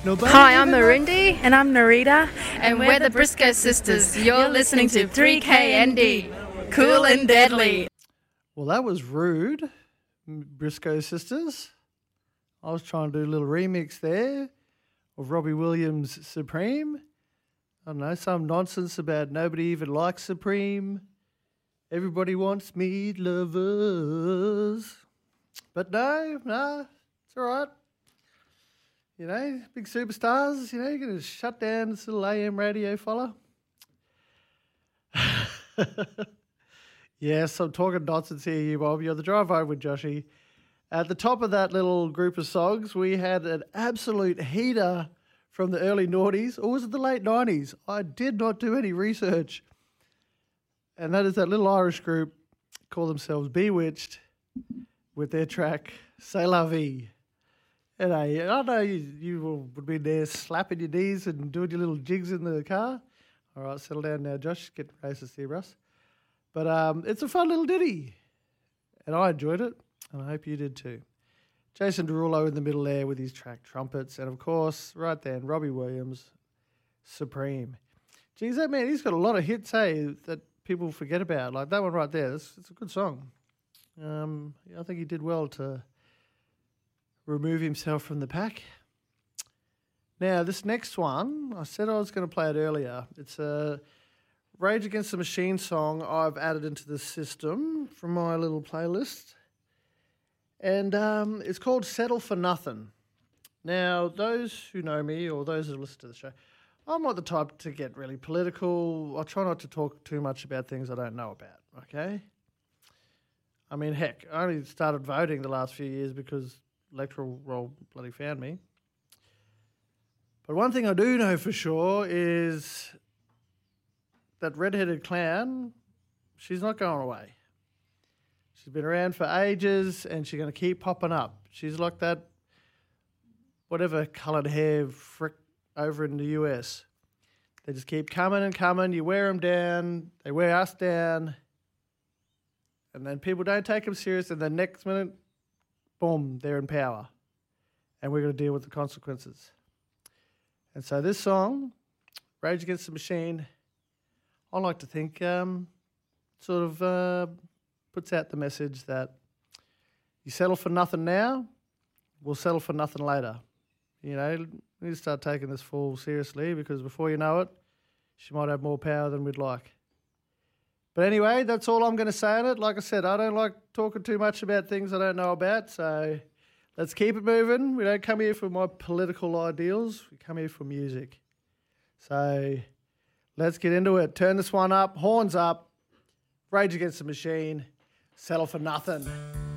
Hi, I'm Marundi. And I'm Narita. And we're the Briscoe Sisters. You're listening to 3KND. Cool and deadly. Well, that was rude, Briscoe Sisters. I was trying to do a little remix there of Robbie Williams' Supreme. I don't know, some nonsense about nobody even likes Supreme. Everybody wants meat lovers. But no, it's all right. You know, big superstars, you know, you're going to shut down this little AM radio fella. Yes, I'm talking nonsense here, you Bob. You're the drive home with Joshy. At the top of that little group of songs, we had an absolute heater from the early noughties, or was it the late 90s? I did not do any research. And that is that little Irish group, call themselves Bewitched, with their track, C'est La Vie. And I know you would be there slapping your knees and doing your little jigs in the car. All right, settle down now, Josh. Get racist here, Russ. But it's a fun little ditty. And I enjoyed it, and I hope you did too. Jason Derulo in the middle there with his track Trumpets. And, of course, right then, Robbie Williams, Supreme. Geez, that man, he's got a lot of hits, hey, that people forget about. Like that one right there, it's a good song. I think he did well to remove himself from the pack. Now, this next one, I said I was going to play it earlier. It's a Rage Against the Machine song I've added into the system from my little playlist. And it's called Settle for Nothing. Now, those who know me or those who listen to the show, I'm not the type to get really political. I try not to talk too much about things I don't know about, okay? I mean, heck, I only started voting the last few years because electoral roll bloody found me. But one thing I do know for sure is that redheaded clown, she's not going away. She's been around for ages and she's going to keep popping up. She's like that whatever coloured hair frick over in the US. They just keep coming and coming. You wear them down. They wear us down. And then people don't take them serious. And the next minute, boom, they're in power. And we're going to deal with the consequences. And so this song, Rage Against the Machine, I like to think sort of puts out the message that you settle for nothing now, we'll settle for nothing later. You know, we need to start taking this fool seriously because before you know it, she might have more power than we'd like. But anyway, that's all I'm going to say on it. Like I said, I don't like talking too much about things I don't know about, so let's keep it moving. We don't come here for my political ideals. We come here for music. So let's get into it. Turn this one up, horns up, Rage Against the Machine, Settle for Nothing.